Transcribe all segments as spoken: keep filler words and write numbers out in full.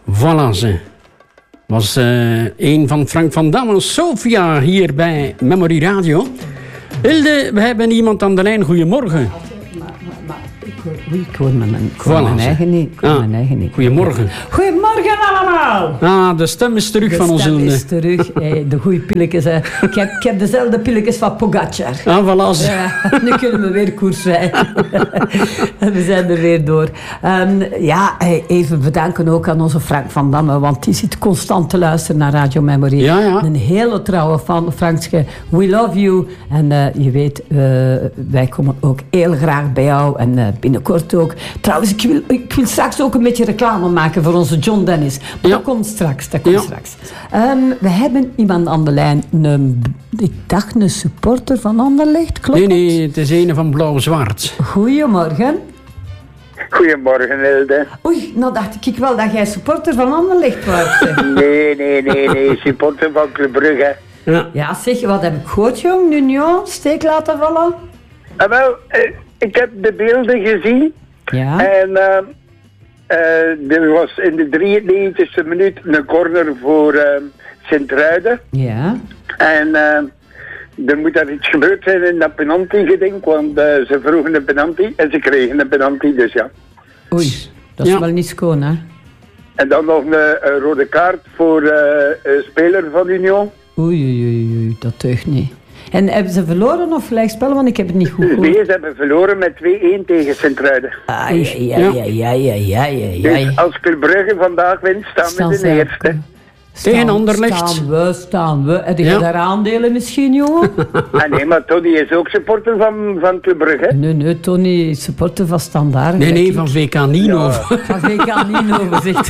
Voilà, ze. Was uh, een van Frank van Damme, Sophia, hier bij Memory Radio. Hilde, we hebben iemand aan de lijn. Goedemorgen. Oei, ik hoor mijn, ik hoor voilà, mijn eigen niet. Ik hoor ah, mijn eigen niet. Goedemorgen. Goedemorgen allemaal. Ah, de stem is terug de van onze Hilde. De stem is terug. Hey, de goede pilletjes. Hè. Ik, heb, ik heb dezelfde pilletjes van Pogacar. Ah, voilà. Ja, nu kunnen we weer koers rijden. We zijn er weer door. Um, ja, even bedanken ook aan onze Frank van Damme, want die zit constant te luisteren naar Radio Memory. Ja, ja. Een hele trouwe fan, Frankske. We love you. En uh, je weet, uh, wij komen ook heel graag bij jou. En uh, binnenkort ook. Trouwens, ik wil, ik wil straks ook een beetje reclame maken voor onze John Dennis. Maar ja. dat komt straks. Dat komt ja. straks. Um, we hebben iemand aan de lijn. Een, ik dacht een supporter van Anderlecht, klopt Nee, nee, het is een van Blauw-Zwart. Goedemorgen. Goedemorgen, Hilde. Oei, nou dacht ik wel dat jij supporter van Anderlecht was. Nee, nee, nee, nee, supporter van Club Brugge. Ja. ja, zeg, wat heb ik gehoord, jong? Union, steek laten vallen? Ah, wel, eh, ik heb de beelden gezien. Ja. En uh, uh, er was in de drieënnegentigste minuut een corner voor uh, Sint-Truiden. Ja. En uh, er moet daar iets gebeurd zijn in dat penalty-gedink, want uh, ze vroegen een penalty en ze kregen een penalty, dus ja. Oei, dat is ja. wel niet schoon, hè? En dan nog een, een rode kaart voor uh, een speler van Union. Oei, oei, oei, dat deugt niet. En hebben ze verloren of gelijk spelen? Want ik heb het niet goed gehoord. Nee, ze hebben verloren met twee-een tegen Sint-Truiden. Ah, ja, ja, ja, ja, ja, ja, ja. Dus als Club Brugge vandaag wint, staan, staan we in de eerste. Tegen Anderlecht. Staan we, staan we. Heb je ja. daar aandelen misschien, jongen? ah, nee, maar Tony is ook supporter van, van Club Brugge. Nee, nee, Tony is supporter van Standaard. Nee, nee, van V K Nino. Ja. Van V K Nino, zegt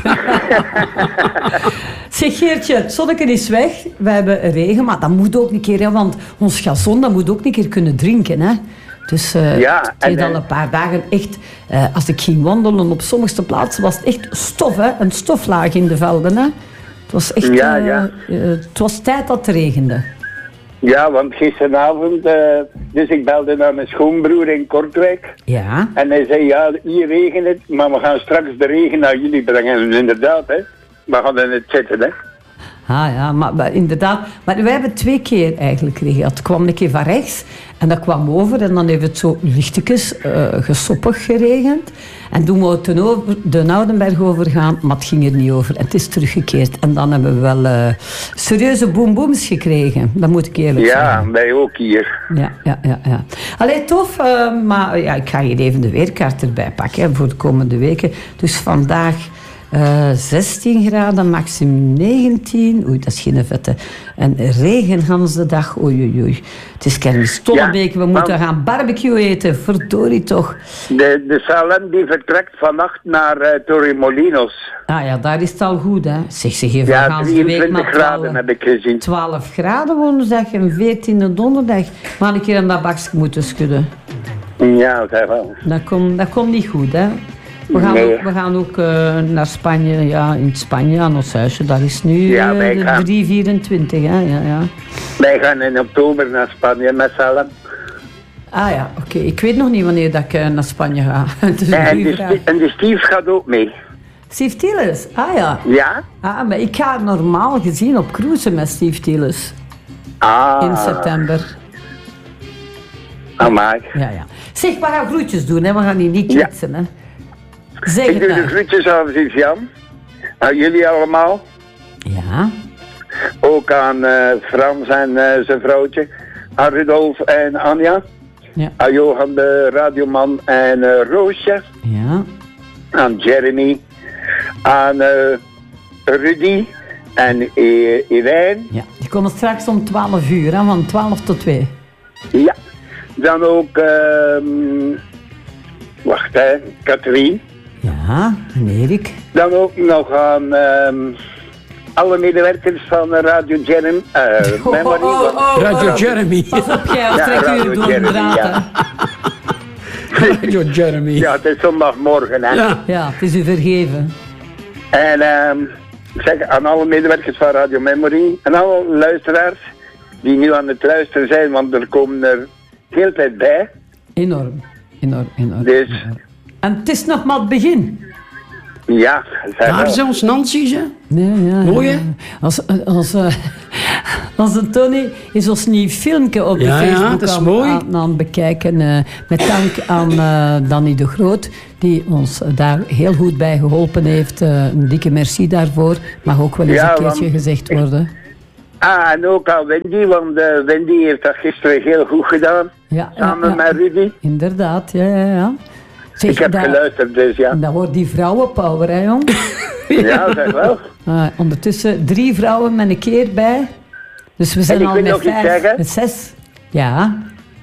Zeg Geertje, het zonneke is weg. We hebben regen, maar dat moet ook een keer, hè, want ons gazon, dat moet ook een keer kunnen drinken, hè. Dus uh, ja, het heeft al een paar dagen echt... Uh, als ik ging wandelen op sommige plaatsen, was het echt stof, hè. Een stoflaag in de velden, hè. Het was echt... Ja, ja. Uh, uh, het was tijd dat het regende. Ja, want gisteravond... Uh, dus ik belde naar mijn schoonbroer in Kortrijk. Ja. En hij zei, ja, hier regent het, maar we gaan straks de regen naar jullie brengen. En inderdaad, hè. We gaan in het zitten, hè. Ah ja, maar, maar inderdaad. Maar wij hebben twee keer eigenlijk regen. Het kwam een keer van rechts en dat kwam over en dan heeft het zo lichtjes uh, gesoppig geregend. En toen we ten over, de Oudenberg overgaan, maar het ging er niet over. En het is teruggekeerd. En dan hebben we wel uh, serieuze boom-booms gekregen. Dat moet ik eerlijk ja, zeggen. Ja, wij ook hier. Ja, ja, ja. ja. Allee, tof. Uh, maar ja, ik ga hier even de weerkaart erbij pakken hè, voor de komende weken. Dus vandaag... Uh, zestien graden, maximum negentien. Oei, dat is geen vette. En regen Hans de dag. Oei, oei, oei. Het is kermis Tollebeek. Ja, we moeten gaan barbecue eten. Verdorie toch. De, de Salem die vertrekt vannacht naar uh, Torremolinos. Ah ja, daar is het al goed, hè. Zeg, ze geven ja, gaan de week maar graden heb ik gezien. twaalf graden woensdag en veertiende donderdag. Maar een keer aan dat bakje moeten schudden. Ja, dat wel. Dat komt dat komt niet goed, hè. We gaan nee. ook, we gaan ook uh, naar Spanje, ja, in Spanje, aan ons huisje. Daar is nu ja, uh, de gaan... drie vierentwintig, hè. Ja, ja. Wij gaan in oktober naar Spanje met Salem. Ah ja, oké. Okay. Ik weet nog niet wanneer dat ik uh, naar Spanje ga. Dus en, de St- en de Steve gaat ook mee. Steve Tieles? Ah ja. Ja? Ah, maar ik ga normaal gezien op cruisen met Steve Tieles. Ah. In september. Amai. Ja, ja. Zeg, we gaan groetjes doen, hè. We gaan hier niet kletsen, ja. hè. Zeg ik doe maar. de groetjes aan Vivian. Aan jullie allemaal. Ja. Ook aan uh, Frans en uh, zijn vrouwtje. Aan Rudolf en Anja. Ja. Aan Johan de radioman en uh, Roosje. Ja. Aan Jeremy. Aan uh, Rudy. En uh, Irene. Ja. Die komen straks om twaalf uur, hè, van twaalf tot twee. Ja. Dan ook... Uh, wacht, hè. Katrien. Ja, en Erik. Dan ook nog aan um, alle medewerkers van Radio Jeremy. Uh, oh, Memory. Oh, oh, oh, Radio Jeremy. Pas op, jij of trek je door de draad. Ja. Radio Jeremy. Ja, het is zondagmorgen, hè. Ja, ja het is u vergeven. En um, ik zeg aan alle medewerkers van Radio Memory en alle luisteraars die nu aan het luisteren zijn, want er komen er heel tijd bij. Enorm, enorm, enorm. Dus... enorm. En het is nog maar het begin. Ja, zeg Daar wel. zelfs Nancy, ze. Ja, ja, Mooi, ja. hè? Als, als, uh, onze Tony is ons nieuw filmpje op de Ja, ja, Facebook dat is aan, mooi. aan, aan het bekijken. Uh, met dank aan uh, Danny de Groot, die ons daar heel goed bij geholpen heeft. Uh, een dikke merci daarvoor. Mag ook wel eens Ja, een keertje want- gezegd worden. Ah, en ook aan Wendy, want uh, Wendy heeft dat gisteren heel goed gedaan. Ja, Samen ja, ja. met Rudy. Inderdaad, ja, ja, ja. Zeg, Ik heb dat, geluisterd, dus ja. dat wordt die vrouwenpower, hè, jong? Ja, zeg wel. Uh, ondertussen drie vrouwen met een keer bij. Dus we zijn ik al wil met nog iets vijf, zeggen. met zes. Ja.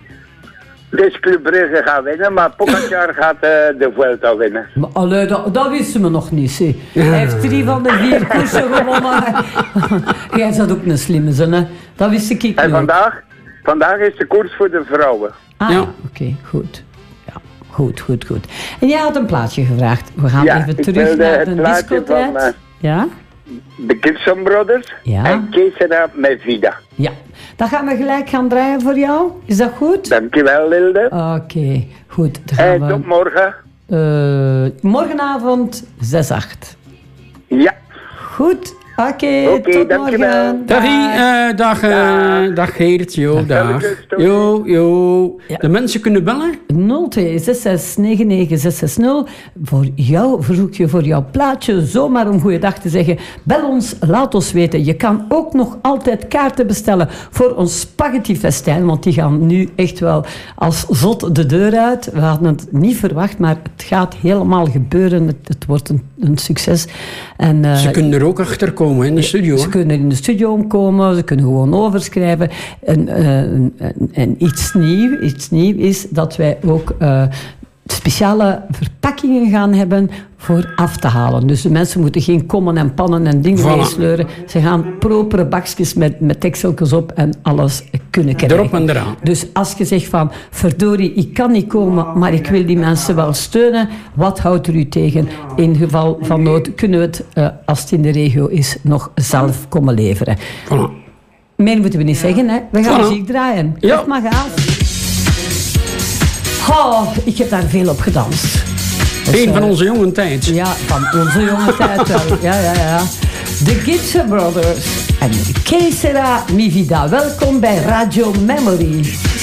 Dus Club Brugge gaat winnen, maar Pogacar gaat uh, de Vuelta winnen. Maar, allee, dat, dat wisten we nog niet, zie. Hij heeft drie van de vier koersen gewonnen. Jij zat ook een slimme zin, hè. Dat wist ik niet. En vandaag, vandaag is de koers voor de vrouwen. Ah, Ja. ja. Oké, goed. Ja, goed, goed, goed. En jij had een plaatje gevraagd. We gaan Ja, even ik terug wilde naar het de plaatje discotheek. van, eh, Ja? De Gibson Brothers Ja. en Kesera met Vida. Ja. Dat gaan we gelijk gaan draaien voor jou. Is dat goed? Dankjewel, Lilde. Oké, goed. Dan gaan En we... tot morgen. Eh, morgenavond zes acht. Ja. Goed, oké, Oké, tot dankjewel. morgen. Dag, uh, dag, uh, dag Geert. Jo, dag. Jo, jo. Ja. De mensen kunnen bellen. nul twee zes zes negen negen zes zes nul. Voor jou verzoekje, voor jouw plaatje, zomaar een goede dag te zeggen. Bel ons, laat ons weten. Je kan ook nog altijd kaarten bestellen voor ons spaghettifestijn, want die gaan nu echt wel als zot de deur uit. We hadden het niet verwacht, maar het gaat helemaal gebeuren. Het, het wordt een, een succes. En, uh, Ze kunnen er ook achter komen in de studio. Ze hè. kunnen in de studio komen, ze kunnen gewoon overschrijven. En, uh, en, en iets nieuw, iets nieuw is dat wij ook uh, speciale verpakkingen gaan hebben voor af te halen. Dus de mensen moeten geen kommen en pannen en dingen Voilà. meesleuren. Ze gaan propere bakjes met, met dekseltjes op en alles kunnen krijgen. Erop en eraan. Dus als je zegt van, verdorie, ik kan niet komen, maar ik wil die mensen wel steunen, wat houdt er u tegen? In geval van nood kunnen we het, uh, als het in de regio is, nog zelf komen leveren. Voilà. Meer moeten we niet zeggen, hè. We gaan Voilà. muziek draaien. Ja. Zeg maar gaaf. Oh, ik heb daar veel op gedanst. Dus, Eén uh, van onze jonge tijd. Ja, van onze jonge tijd wel. Ja, ja, ja. De Gibson Brothers en Kesera Mi Vida. Welkom bij Radio Memory.